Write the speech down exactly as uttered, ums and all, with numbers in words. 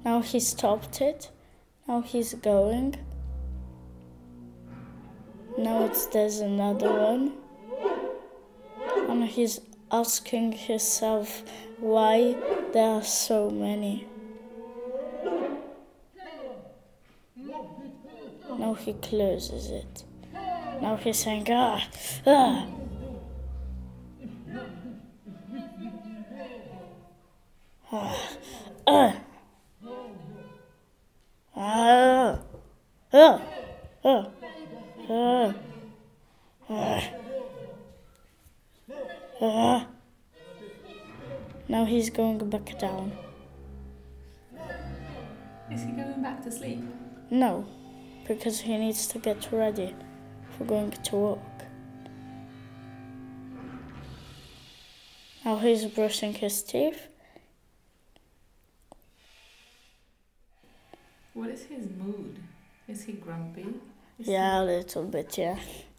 Now he stopped it. Now he's going. Now it's, there's another one. And he's asking himself why there are so many. Now he closes it. Now he's saying, ah, ah. Ah, ah. Ah, ah, ah, ah, ah, ah. Now he's going back down. Is he going back to sleep? No, because he needs to get ready for going to work. Now he's brushing his teeth. What is his mood? Is he grumpy? Is Yeah, a little bit, yeah.